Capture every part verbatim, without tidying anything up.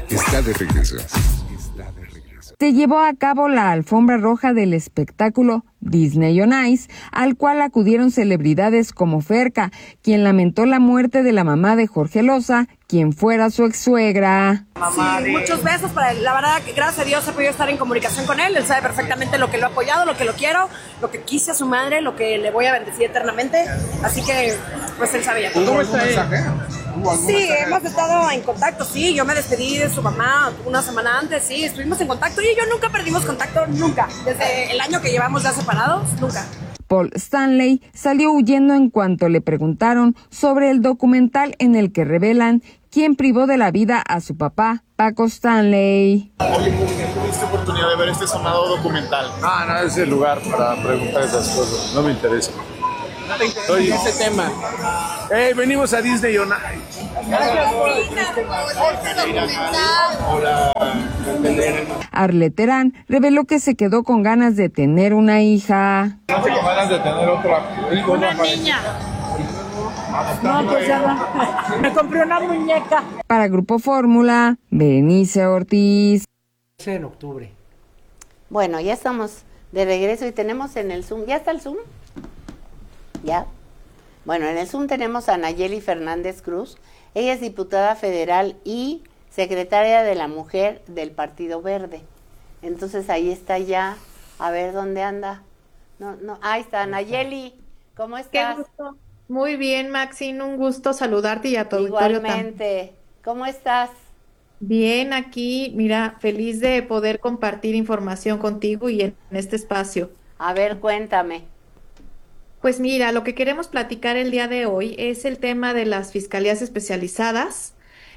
está de regreso. Se llevó a cabo la alfombra roja del espectáculo Disney on Ice, al cual acudieron celebridades como Ferca, quien lamentó la muerte de la mamá de Jorge Loza, quien fuera su ex-suegra. Sí, muchos besos para él. La verdad, que gracias a Dios he podido estar en comunicación con él. Él sabe perfectamente lo que lo he apoyado, lo que lo quiero, lo que quise a su madre, lo que le voy a bendecir eternamente. Así que, pues él sabía. ¿Cómo está él? Sí, hemos estado en contacto, sí. Yo me despedí de su mamá una semana antes, sí. Estuvimos en contacto y yo nunca perdimos contacto, nunca. Desde el año que llevamos ya separados, nunca. Paul Stanley salió huyendo en cuanto le preguntaron sobre el documental en el que revelan quién privó de la vida a su papá, Paco Stanley. Oye, ¿tuviste oportunidad de ver este sonado documental? Ah, no es el lugar para preguntar esas cosas, no me interesa. ¿No te interesa Oye, ese tema? Hey, venimos a Disney on Ice. Arlet Terán reveló que se quedó con ganas de tener una hija. No tengo ganas de tener otra hijo. Una niña. No, pues ya no. Me compré una muñeca. Para Grupo Fórmula, Berenice Ortiz. En octubre. Bueno, ya estamos de regreso y tenemos en el Zoom. ¿Ya está el Zoom? ¿Ya? Bueno, en el Zoom tenemos a Nayeli Fernández Cruz. Ella es diputada federal y secretaria de la Mujer del Partido Verde. Entonces ahí está ya. A ver dónde anda. No, no, ahí está Nayeli. ¿Cómo estás? Qué gusto. Muy bien, Maxine, un gusto saludarte y a tu auditorio también. Igualmente. ¿Cómo estás? Bien, aquí, mira, feliz de poder compartir información contigo y en este espacio. A ver, cuéntame. Pues mira, lo que queremos platicar el día de hoy es el tema de las fiscalías especializadas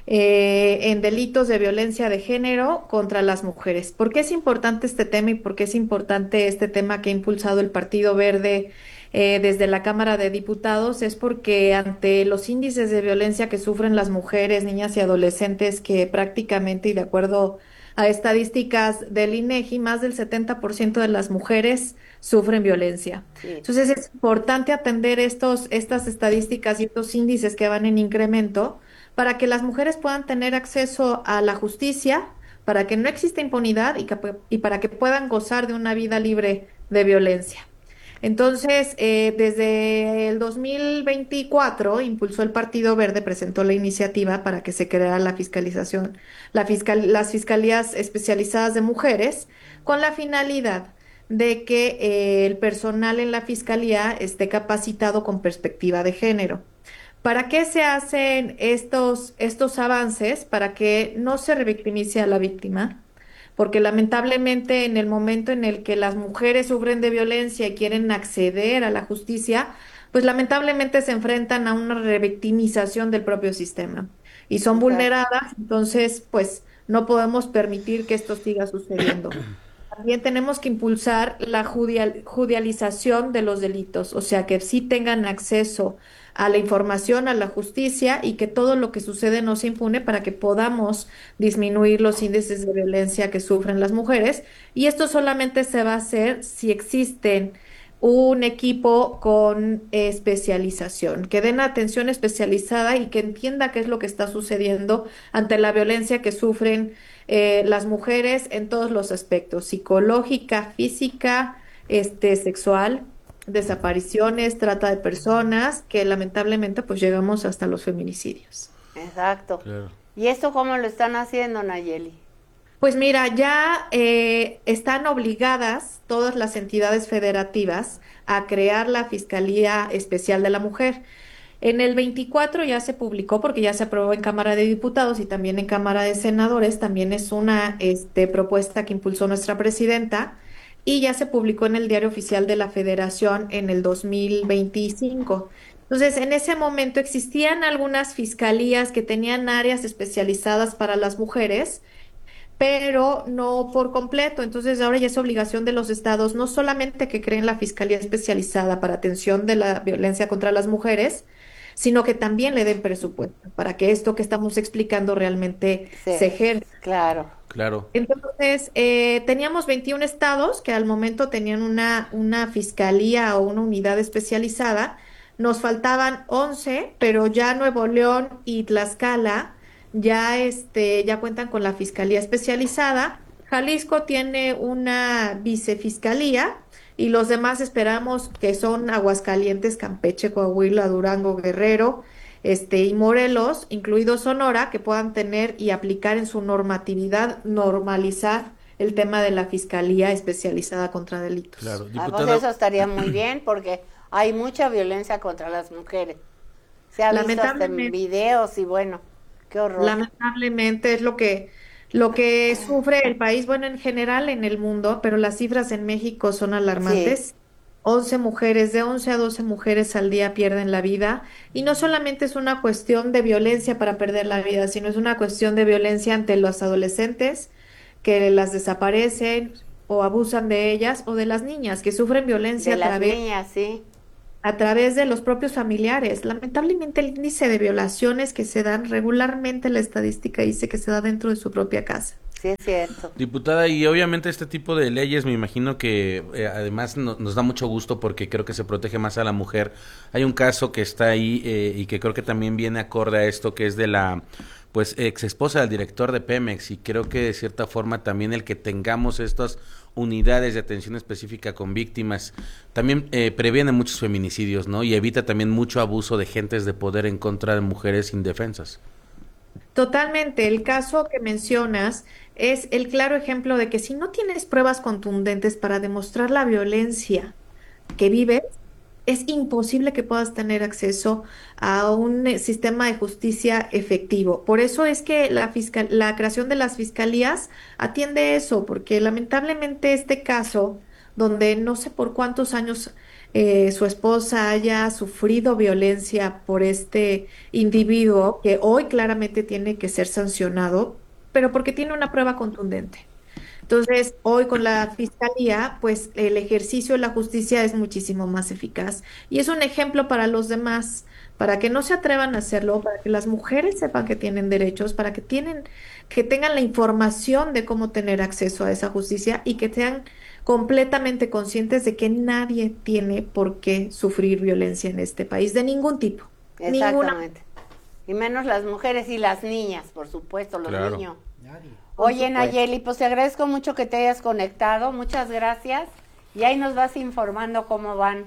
eh, en delitos de violencia de género contra las mujeres. ¿Por qué es importante este tema y por qué es importante este tema que ha impulsado el Partido Verde eh, desde la Cámara de Diputados? Es porque ante los índices de violencia que sufren las mujeres, niñas y adolescentes, que prácticamente, y de acuerdo a estadísticas del INEGI, más del setenta por ciento de las mujeres sufren violencia. Sí. Entonces es importante atender estos, estas estadísticas y estos índices que van en incremento para que las mujeres puedan tener acceso a la justicia, para que no exista impunidad y, que, y para que puedan gozar de una vida libre de violencia. Entonces, eh, desde el dos mil veinticuatro impulsó el Partido Verde, presentó la iniciativa para que se creara la fiscalización, la fiscal, las fiscalías especializadas de mujeres, con la finalidad de que eh, el personal en la fiscalía esté capacitado con perspectiva de género. ¿Para qué se hacen estos, estos avances? Para que no se revictimice a la víctima, porque lamentablemente en el momento en el que las mujeres sufren de violencia y quieren acceder a la justicia, pues lamentablemente se enfrentan a una revictimización del propio sistema y son okay. vulneradas, entonces pues no podemos permitir que esto siga sucediendo. También tenemos que impulsar la judial, judicialización de los delitos, o sea, que sí tengan acceso a la información, a la justicia y que todo lo que sucede no se impune para que podamos disminuir los índices de violencia que sufren las mujeres. Y esto solamente se va a hacer si existen un equipo con especialización, que den atención especializada y que entienda qué es lo que está sucediendo ante la violencia que sufren eh, las mujeres en todos los aspectos, psicológica, física, este, sexual, desapariciones, trata de personas, que lamentablemente pues llegamos hasta los feminicidios. Exacto. Claro. ¿Y esto cómo lo están haciendo, Nayeli? Pues mira, ya eh, están obligadas todas las entidades federativas a crear la Fiscalía Especial de la Mujer. En el veinticuatro ya se publicó, porque ya se aprobó en Cámara de Diputados y también en Cámara de Senadores, también es una este, propuesta que impulsó nuestra presidenta, y ya se publicó en el Diario Oficial de la Federación en el dos mil veinticinco. Entonces, en ese momento existían algunas fiscalías que tenían áreas especializadas para las mujeres, pero no por completo. Entonces, ahora ya es obligación de los estados no solamente que creen la Fiscalía Especializada para atención de la violencia contra las mujeres, sino que también le den presupuesto para que esto que estamos explicando realmente sí, se ejerza. Claro. Claro. Entonces, eh, teníamos veintiún estados que al momento tenían una, una fiscalía o una unidad especializada. Nos faltaban once, pero ya Nuevo León y Tlaxcala ya este, ya cuentan con la fiscalía especializada. Jalisco tiene una vicefiscalía y los demás esperamos que son Aguascalientes, Campeche, Coahuila, Durango, Guerrero, este, y Morelos, incluido Sonora, que puedan tener y aplicar en su normatividad, normalizar el tema de la fiscalía especializada contra delitos. Claro, Ah, diputada. pues eso estaría muy bien porque hay mucha violencia contra las mujeres. Se ha visto hasta en Lamentablemente. videos y bueno, qué horror. Lamentablemente es lo que lo que sufre el país, bueno, en general en el mundo, pero las cifras en México son alarmantes. once mujeres, de once a doce mujeres al día pierden la vida, y no solamente es una cuestión de violencia para perder la vida, sino es una cuestión de violencia ante los adolescentes que las desaparecen o abusan de ellas, o de las niñas que sufren violencia De a las través niñas, sí. a través de los propios familiares. Lamentablemente el índice de violaciones que se dan regularmente, la estadística dice que se da dentro de su propia casa. Sí, es cierto. Diputada, y obviamente este tipo de leyes me imagino que eh, además no, nos da mucho gusto porque creo que se protege más a la mujer. Hay un caso que está ahí eh, y que creo que también viene acorde a esto, que es de la pues ex esposa del director de Pemex, y creo que de cierta forma también el que tengamos estas unidades de atención específica con víctimas también eh, previene muchos feminicidios, ¿no? Y evita también mucho abuso de gentes de poder en contra de mujeres indefensas. Totalmente, el caso que mencionas es el claro ejemplo de que si no tienes pruebas contundentes para demostrar la violencia que vives, es imposible que puedas tener acceso a un eh, sistema de justicia efectivo. Por eso es que la fiscal, la creación de las fiscalías atiende eso, porque lamentablemente este caso, donde no sé por cuántos años eh, su esposa haya sufrido violencia por este individuo, que hoy claramente tiene que ser sancionado, pero porque tiene una prueba contundente. Entonces, hoy con la fiscalía, pues el ejercicio de la justicia es muchísimo más eficaz y es un ejemplo para los demás, para que no se atrevan a hacerlo, para que las mujeres sepan que tienen derechos, para que tienen, que tengan la información de cómo tener acceso a esa justicia y que sean completamente conscientes de que nadie tiene por qué sufrir violencia en este país, de ningún tipo. Ninguna. Exactamente. Y menos las mujeres y las niñas, por supuesto, los Claro. niños. Nadie. Oye, Nayeli, pues te agradezco mucho que te hayas conectado, muchas gracias. Y ahí nos vas informando cómo van.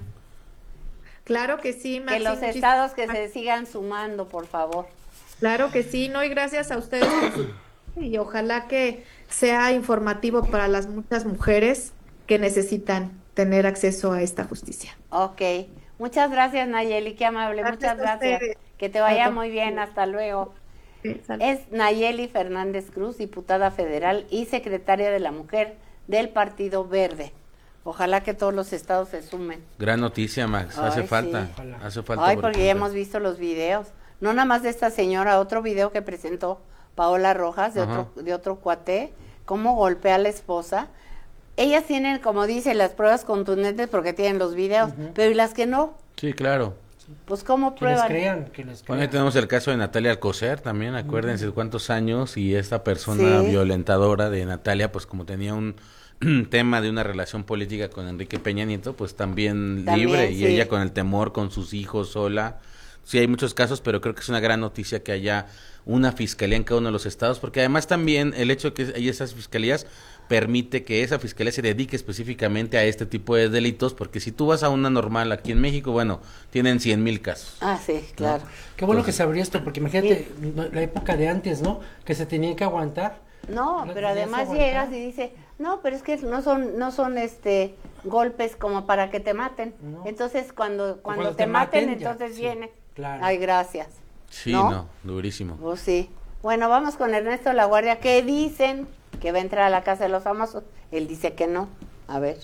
Claro que sí, Maxi, Que los muchísimas estados que gracias. se sigan sumando, por favor. Claro que sí, no, y gracias a ustedes por su... y ojalá que sea informativo para las muchas mujeres que necesitan tener acceso a esta justicia. Ok. Muchas gracias, Nayeli, qué amable, Gracias muchas a gracias. ustedes. Que te vaya Hasta muy bien, luego. hasta luego. Sí, sal- Es Nayeli Fernández Cruz, diputada federal y secretaria de la Mujer del Partido Verde. Ojalá que todos los estados se sumen. Gran noticia, Max, Ay, hace sí. falta, Ojalá. hace falta. Ay, porque ya hemos visto los videos. No nada más de esta señora, otro video que presentó Paola Rojas, de Ajá. otro, de otro cuate, cómo golpea a la esposa. Ellas tienen, como dice, las pruebas contundentes porque tienen los videos, pero ¿y las que no? Sí, claro. Pues ¿cómo Que les prueban? crean, que les Bueno, ahí crean. tenemos el caso de Natalia Alcocer también, acuérdense cuántos años, y esta persona Sí. violentadora de Natalia, pues como tenía un tema de una relación política con Enrique Peña Nieto, pues también, También, libre, y sí. ella con el temor, con sus hijos sola. Sí, hay muchos casos, pero creo que es una gran noticia que haya una fiscalía en cada uno de los estados, porque además también el hecho de que haya esas fiscalías permite que esa fiscalía se dedique específicamente a este tipo de delitos, porque si tú vas a una normal aquí en México, bueno, tienen cien mil casos. Ah, sí, claro. Qué bueno que se abrió esto, porque imagínate no, la época de antes, ¿no? Que se tenían que aguantar. No, No pero tenías que además aguantar. llegas y dices, no, pero es que no son, no son este golpes como para que te maten. No. Entonces cuando, cuando, cuando te, te maten, maten, ya, entonces sí, viene. claro. Ay, gracias. Sí, ¿No? no, durísimo. Pues sí. Bueno, vamos con Ernesto Laguardia. ¿Qué dicen? Que va a entrar a la casa de los famosos. Él dice que no. A ver.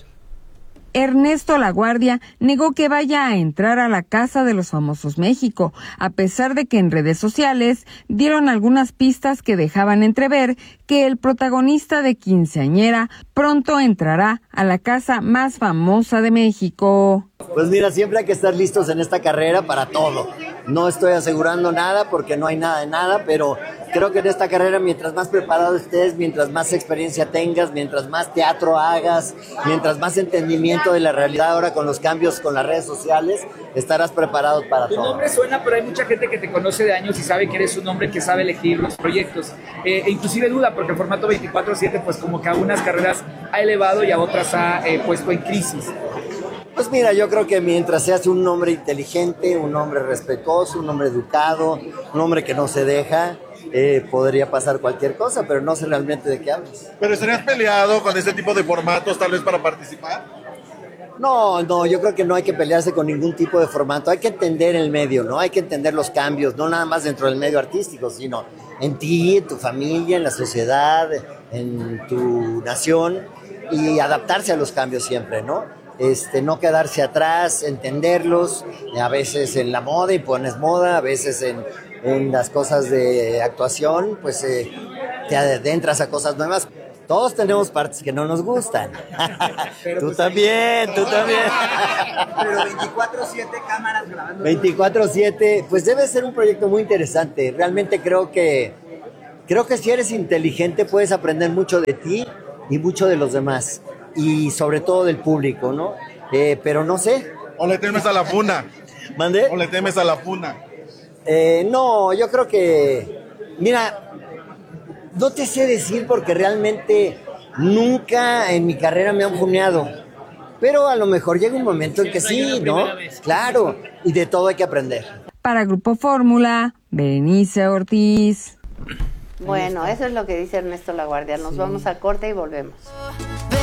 Ernesto Laguardia negó que vaya a entrar a la Casa de los Famosos México, a pesar de que en redes sociales dieron algunas pistas que dejaban entrever que el protagonista de Quinceañera pronto entrará a la casa más famosa de México. Pues mira, siempre hay que estar listos en esta carrera para todo. No estoy asegurando nada porque no hay nada de nada, pero creo que en esta carrera, mientras más preparado estés, mientras más experiencia tengas, mientras más teatro hagas, mientras más entendimiento de la realidad ahora con los cambios con las redes sociales, estarás preparado para todo. Tu nombre suena, pero hay mucha gente que te conoce de años y sabe que eres un hombre que sabe elegir los proyectos. Eh, e inclusive duda, porque el formato veinticuatro siete, pues como que a unas carreras ha elevado y a otras ha eh, puesto en crisis. Pues mira, yo creo que mientras seas un hombre inteligente, un hombre respetuoso, un hombre educado, un hombre que no se deja, eh, podría pasar cualquier cosa, pero no sé realmente de qué hablas. ¿Pero estarías peleado con este tipo de formatos tal vez para participar? No, no, yo creo que no hay que pelearse con ningún tipo de formato, hay que entender el medio, ¿no? Hay que entender los cambios, no nada más dentro del medio artístico, sino en ti, en tu familia, en la sociedad, en tu nación, y adaptarse a los cambios siempre, ¿no? Este, no quedarse atrás, entenderlos, a veces en la moda y pones moda, a veces en, en las cosas de actuación, pues eh, te adentras a cosas nuevas. Todos tenemos partes que no nos gustan. Tú pues también, ahí... tú también. Pero veinticuatro siete cámaras grabando. veinticuatro siete, pues debe ser un proyecto muy interesante. Realmente creo que, creo que si eres inteligente puedes aprender mucho de ti y mucho de los demás. Y sobre todo del público, ¿no? Eh, pero no sé. ¿O le temes a la funa? ¿Mandé? ¿O le temes a la funa? Eh, no, yo creo que... Mira, no te sé decir porque realmente nunca en mi carrera me han funeado. Pero a lo mejor llega un momento en que sí, ¿no? Claro, y de todo hay que aprender. Para Grupo Fórmula, Berenice Ortiz. Bueno, eso es lo que dice Ernesto Laguardia. Nos sí. vamos a corte y volvemos.